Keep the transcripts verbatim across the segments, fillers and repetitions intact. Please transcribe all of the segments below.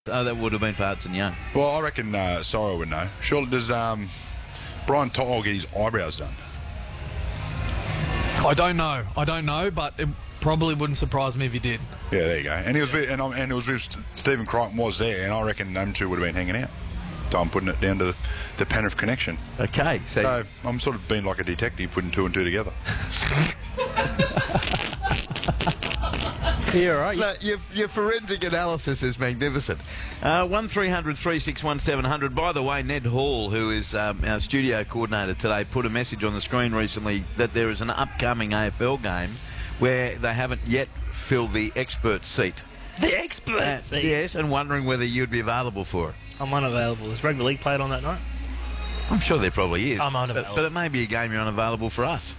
Oh, that would have been for Hudson Young. Well, I reckon uh, Sorrow would know. Sure, does um, Brian Tottle get his eyebrows done? I don't know. I don't know, but it probably wouldn't surprise me if he did. Yeah, there you go. And he was with, and, I'm- and it was with St- Stephen Crichton was there, and I reckon them two would have been hanging out. So I'm putting it down to the, the Penrith connection. Okay, so, So I'm sort of being like a detective, putting two and two together. you're all right. No, your, your forensic analysis is magnificent. Uh, one three hundred three six one seven hundred. By the way, Ned Hall, who is um, our studio coordinator today, put a message on the screen recently that there is an upcoming A F L game where they haven't yet filled the expert seat. The expert Uh, seat? yes, and wondering whether you'd be available for it. I'm unavailable. Is rugby league played on that night? I'm sure there probably is. I'm but, unavailable. but it may be a game you're unavailable for us.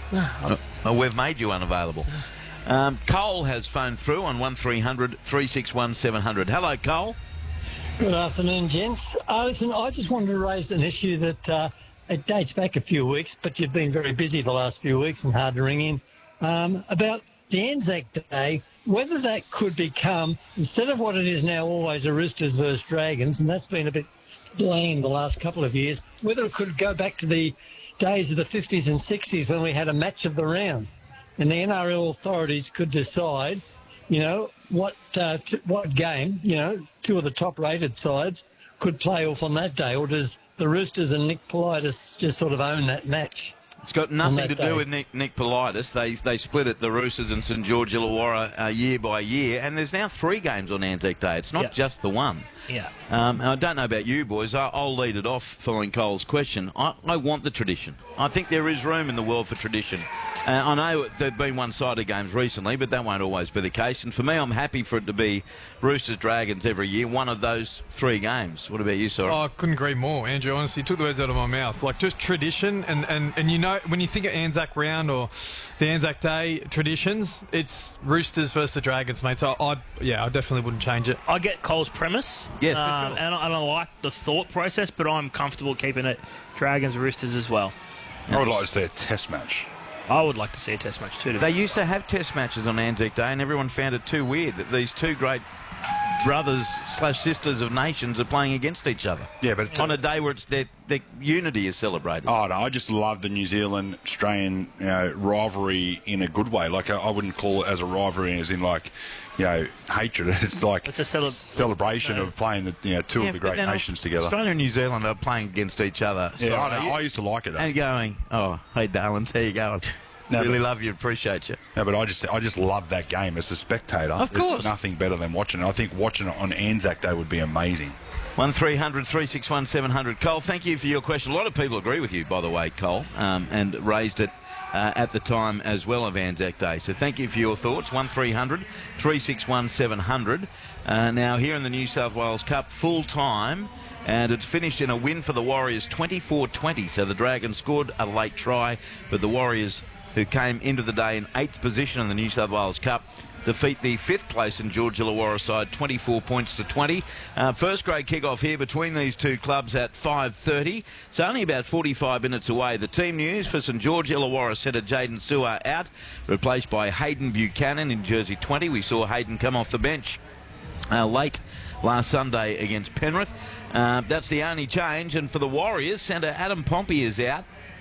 Uh, well, we've made you unavailable. Um, Cole has phoned through on one three hundred three six one seven hundred. Hello, Cole. Good afternoon, gents. Uh, listen, I just wanted to raise an issue that uh, it dates back a few weeks, but you've been very busy the last few weeks and hard to ring in, um, about the Anzac Day, whether that could become, instead of what it is now, always a Roosters versus Dragons, and that's been a bit bland the last couple of years, whether it could go back to the days of the fifties and sixties when we had a match of the round. And the N R L authorities could decide, you know, what uh, t- what game, you know, two of the top-rated sides could play off on that day, or does the Roosters and Nick Politis just sort of own that match? It's got nothing that to day. do with Nick, Nick Politis. They they split it, the Roosters and St George Illawarra, uh, year by year, and there's now three games on Anzac Day. It's not Yep. just the one. Yeah. Um, and I don't know about you boys. I, I'll lead it off following Cole's question. I, I want the tradition. I think there is room in the world for tradition. Uh, I know there have been one-sided games recently, but that won't always be the case. And for me, I'm happy for it to be Roosters Dragons every year, one of those three games. What about you, Sorry? Oh, I couldn't agree more, Andrew. Honestly, you took the words out of my mouth. Like, just tradition, and, and, and you know, when you think of Anzac Round or the Anzac Day traditions, it's Roosters versus the Dragons, mate. So, I yeah, I definitely wouldn't change it. I get Cole's premise. Yes, for um, sure. and, I, and I like the thought process, but I'm comfortable keeping it Dragons Roosters as well. I would like to see a test match. I would like to see a test match too. to be They honest. used to have test matches on Anzac Day, and everyone found it too weird that these two great brothers slash sisters of nations are playing against each other. Yeah, but it's on a day where it's their, their unity is celebrated. Oh no, I just love the New Zealand Australian, you know, rivalry in a good way. Like I, I wouldn't call it as a rivalry, as in like, you know, hatred. It's like It's a cele- celebration no. of playing the, you know, two Yeah, of the but great then nations together. Australia and New Zealand are playing against each other. Yeah, Sorry. I know. I used to like it. Though. And going, oh, hey, darlings, how you going? No, really but- love you, appreciate you. No, but I just, I just love that game as a spectator. Of There's course. nothing better than watching it. I think watching it on Anzac Day would be amazing. one three hundred three six one seven hundred. Cole, thank you for your question. A lot of people agree with you, by the way, Cole, um, and raised it uh, at the time as well of Anzac Day. So thank you for your thoughts. one three hundred three six one seven hundred. Uh, now, here in the New South Wales Cup, full time, and it's finished in a win for the Warriors twenty-four twenty. So the Dragons scored a late try, but the Warriors, who came into the day in eighth position in the New South Wales Cup, defeat the fifth place in George Illawarra side twenty-four points to twenty. Uh, first grade kick-off here between these two clubs at five thirty. It's only about forty-five minutes away. The team news for St George Illawarra centre Jaden Sewer out, replaced by Hayden Buchanan in jersey twenty. We saw Hayden come off the bench uh, late last Sunday against Penrith. Uh, that's the only change. And for the Warriors, centre Adam Pompey is out.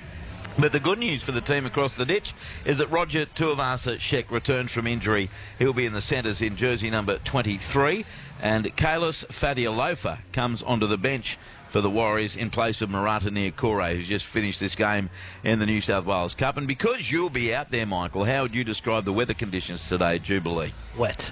But the good news for the team across the ditch is that Roger Tuivasa Sheck returns from injury. He'll be in the centres in jersey number twenty-three. And Kalis Fadialofa comes onto the bench for the Warriors in place of Murata Niokore, who's just finished this game in the New South Wales Cup. And because you'll be out there, Michael, how would you describe the weather conditions today at Jubilee? Wet.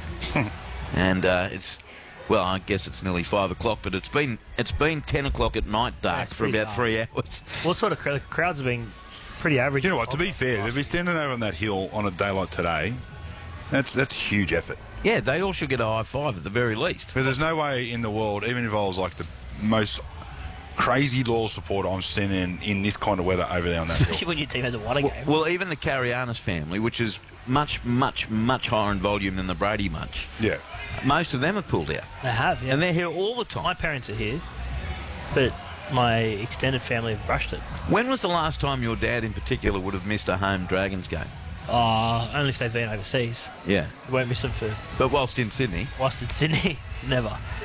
And uh, it's... Well, I guess it's nearly five o'clock, but it's been it's been ten o'clock at night dark it's for pretty about dark. three hours. What sort of crowd? The crowds have been pretty average. You know what? To be fair, they'd be standing over on that hill on a day like today. That's that's huge effort. Yeah, they all should get a high five at the very least. Because there's no way in the world, even if I was like the most crazy loyal supporter, I'm standing in, in this kind of weather over there on that hill. Especially when your team hasn't won a Well, game. well, even the Carianis family, which is much, much, much higher in volume than the Brady Bunch, Yeah. most of them have pulled out. They have, yeah. And they're here all the time. My parents are here, but my extended family have brushed it. When was the last time your dad in particular would have missed a home Dragons game? Oh, only if they've been overseas. Yeah. Won't miss them for But whilst in Sydney, whilst in Sydney. Never.